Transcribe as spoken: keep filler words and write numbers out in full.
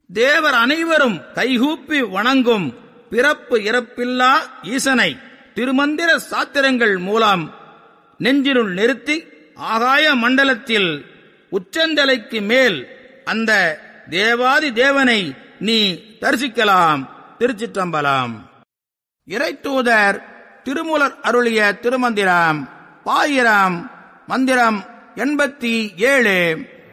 தேவர் அனைவரும் கைகூப்பி வணங்கும் பிறப்பு இறப்பில்லா ஈசனை திருமந்திர சாத்திரங்கள் மூலம் நெஞ்சினுள் நிறுத்தி ஆகாய மண்டலத்தில் உச்சந்தலைக்கு மேல் அந்த தேவாதி தேவனை நீ தரிசிக்கலாம். திருச்சிற்றம்பலம். இறைத்தூதர் திருமூலர் அருளிய திருமந்திரம் பாயிரம் மந்திரம் எண்பத்தி ஏழு.